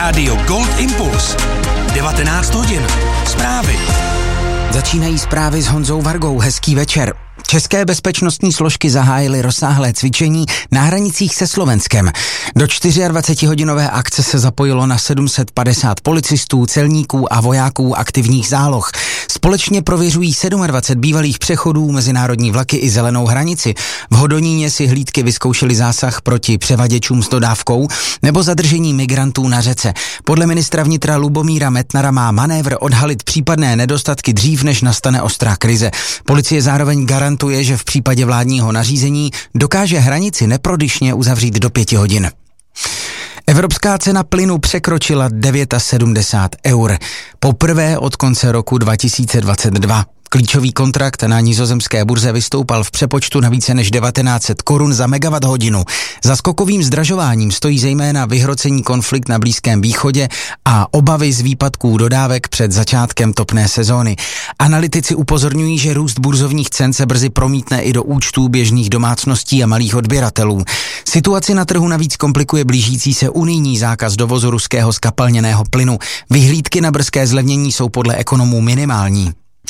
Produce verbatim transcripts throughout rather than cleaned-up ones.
Rádio Gold Impuls. devatenáct hodin. Zprávy. Začínají zprávy s Honzou Vargou. Hezký večer. České bezpečnostní složky zahájily rozsáhlé cvičení na hranicích se Slovenskem. Do dvacetičtyřhodinové akce se zapojilo na sedm set padesát policistů, celníků a vojáků aktivních záloh. Společně prověřují dvacet sedm bývalých přechodů, mezinárodní vlaky i zelenou hranici. V Hodoníně si hlídky vyzkoušely zásah proti převaděčům s dodávkou nebo zadržení migrantů na řece. Podle ministra vnitra Lubomíra Metnara má manévr odhalit případné nedostatky dřív, než nastane ostrá krize. Policie zároveň garantuje, že v případě vládního nařízení dokáže hranici neprodyšně uzavřít do pěti hodin. Evropská cena plynu překročila sedmdesát devět eur. Poprvé od konce roku dva tisíce dvacet dva. Klíčový kontrakt na nizozemské burze vystoupal v přepočtu na více než devatenáct set korun za megawatt hodinu. Za skokovým zdražováním stojí zejména vyhrocení konflikt na Blízkém východě a obavy z výpadků dodávek před začátkem topné sezóny. Analytici upozorňují, že růst burzovních cen se brzy promítne i do účtů běžných domácností a malých odběratelů. Situaci na trhu navíc komplikuje blížící se unijní zákaz dovozu ruského zkapalněného plynu. Vyhlídky na brzké zlevnění jsou podle ekonomů minimální.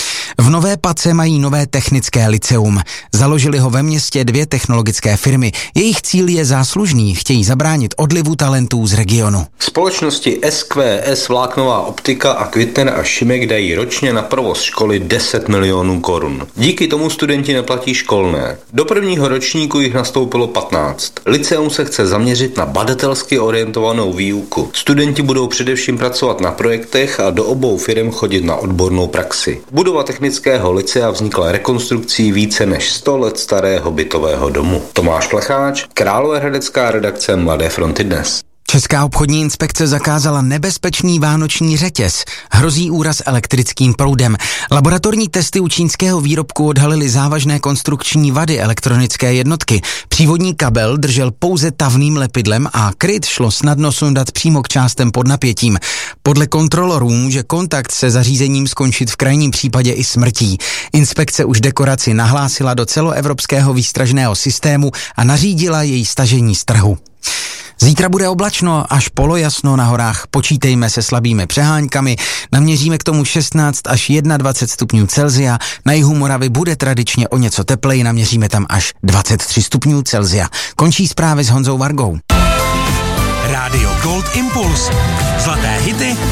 V Nové Pace mají nové technické lyceum. Založili ho ve městě dvě technologické firmy. Jejich cíl je záslužný, chtějí zabránit odlivu talentů z regionu. Společnosti S Q S Vláknová optika a Kvitner a Šimek dají ročně na provoz školy deset milionů korun. Díky tomu studenti neplatí školné. Do prvního ročníku jich nastoupilo patnáct. Lyceum se chce zaměřit na badatelsky orientovanou výuku. Studenti budou především pracovat na projektech a do obou firm chodit na odbornou praxi. Budova technického lycea vznikla rekonstrukcí více než sto let starého bytového domu. Tomáš Plecháč, Královéhradecká redakce Mladé fronty dnes. Česká obchodní inspekce zakázala nebezpečný vánoční řetěz. Hrozí úraz elektrickým proudem. Laboratorní testy u čínského výrobku odhalily závažné konstrukční vady elektronické jednotky. Přívodní kabel držel pouze tavným lepidlem a kryt šlo snadno sundat přímo k částem pod napětím. Podle kontrolorů může kontakt se zařízením skončit v krajním případě i smrtí. Inspekce už dekoraci nahlásila do celoevropského výstražného systému a nařídila její stažení z trhu. Zítra bude oblačno až polojasno, na horách počítejme se slabými přeháňkami, naměříme k tomu šestnáct až dvacet jedna stupňů Celsia, na jihu Moravy bude tradičně o něco tepleji, naměříme tam až dvacet tři stupňů Celsia. Končí zprávy s Honzou Vargou. Rádio Gold Impuls. Zlaté hity